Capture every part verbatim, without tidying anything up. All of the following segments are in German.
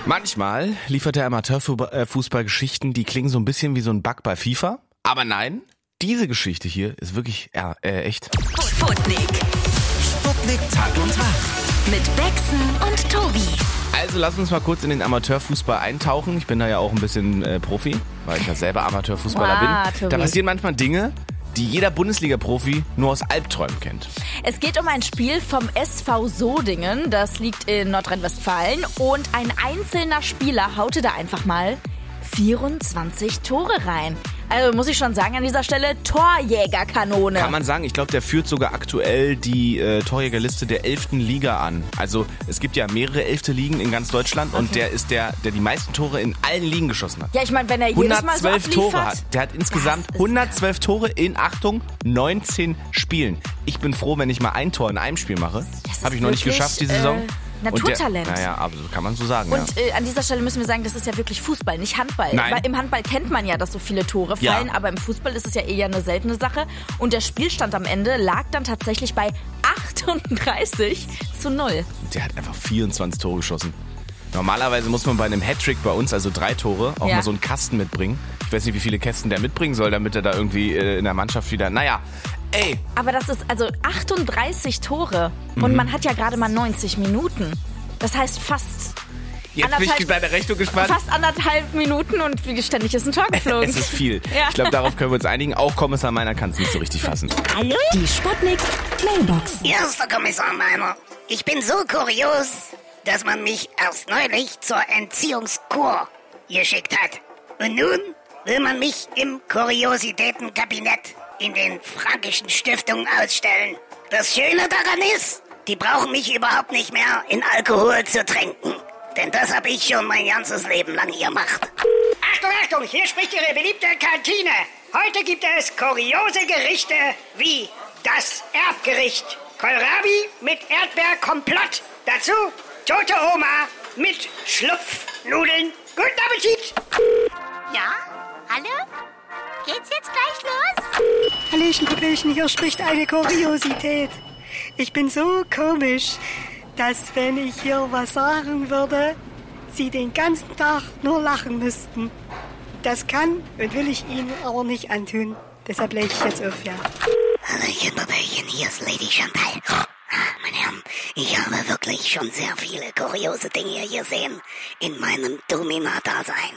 Manchmal liefert der Amateurfußball Geschichten, die klingen so ein bisschen wie so ein Bug bei FIFA. Aber nein, diese Geschichte hier ist wirklich äh, äh, echt. Sputnik. Sputnik Tag und Tag. Mit Bexen und Tobi. Also lass uns mal kurz in den Amateurfußball eintauchen. Ich bin da ja auch ein bisschen äh, Profi, weil ich ja selber Amateurfußballer wow, bin. Tobi. Da passieren manchmal Dinge, die jeder Bundesliga-Profi nur aus Albträumen kennt. Es geht um ein Spiel vom S V Sodingen, das liegt in Nordrhein-Westfalen. Und ein einzelner Spieler haute da einfach mal vierundzwanzig Tore rein. Also muss ich schon sagen an dieser Stelle, Torjägerkanone. Kann man sagen, ich glaube, der führt sogar aktuell die äh, Torjägerliste der elften Liga an. Also es gibt ja mehrere elfte Ligen in ganz Deutschland okay. und der ist der, der die meisten Tore in allen Ligen geschossen hat. Ja, ich meine, wenn er jedes Mal so abliefert, Tore hat. Der hat insgesamt hundertzwölf Tore in, Achtung, neunzehn Spielen. Ich bin froh, wenn ich mal ein Tor in einem Spiel mache. Habe ich noch nicht geschafft diese Saison. Äh Naturtalent. Der, naja, aber kann man so sagen. Und ja. äh, an dieser Stelle müssen wir sagen, das ist ja wirklich Fußball, nicht Handball. Nein. Weil im Handball kennt man ja, dass so viele Tore fallen, ja. aber im Fußball ist es ja eher eine seltene Sache. Und der Spielstand am Ende lag dann tatsächlich bei achtunddreißig zu null. Der hat einfach vierundzwanzig Tore geschossen. Normalerweise muss man bei einem Hattrick bei uns, also drei Tore, auch ja. mal so einen Kasten mitbringen. Ich weiß nicht, wie viele Kästen der mitbringen soll, damit er da irgendwie äh, in der Mannschaft wieder, naja, ey. Aber das ist also achtunddreißig Tore mhm. und man hat ja gerade mal neunzig Minuten. Das heißt fast Jetzt bin ich bei der Rechnung gespannt. Fast anderthalb Minuten und wie ständig ist ein Tor geflogen. Es ist viel. Ja. Ich glaube, darauf können wir uns einigen. Auch Kommissar Meiner kann es nicht so richtig fassen. Hallo? Die Sputnik Mailbox. Erster Kommissar Meiner. Ich bin so kurios, dass man mich erst neulich zur Entziehungskur geschickt hat. Und nun will man mich im Kuriositätenkabinett in den Frankischen Stiftungen ausstellen. Das Schöne daran ist, die brauchen mich überhaupt nicht mehr in Alkohol zu tränken. Denn das habe ich schon mein ganzes Leben lang gemacht. Achtung, Achtung, hier spricht Ihre beliebte Kantine. Heute gibt es kuriose Gerichte wie das Erbgericht. Kohlrabi mit Erdbeerkomplott. Dazu tote Oma mit Schlupfnudeln. Guten Appetit! Ja? Hallo? Geht's jetzt gleich los? Hallöchen, Hallöchen, hier spricht eine Kuriosität. Ich bin so komisch, dass wenn ich hier was sagen würde, Sie den ganzen Tag nur lachen müssten. Das kann und will ich Ihnen aber nicht antun. Deshalb lege ich jetzt auf, ja. Hallöchen, Babelchen, hier ist Lady Chantal. Meine Herren, ich habe wirklich schon sehr viele kuriose Dinge gesehen in meinem Domina-Dasein.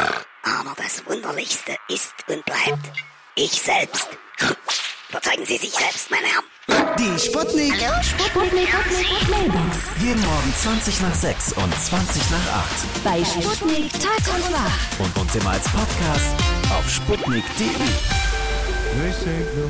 Aber das Wunderlichste ist und bleibt ich selbst. Überzeugen Sie sich selbst, meine Herren. Die Sputnik. Hallo, Sputnik, Sputnik, Mailbox. Jeden Morgen zwanzig nach sechs und zwanzig nach acht. Bei Sputnik Tag und Wach. Und uns immer als Podcast auf sputnik punkt de.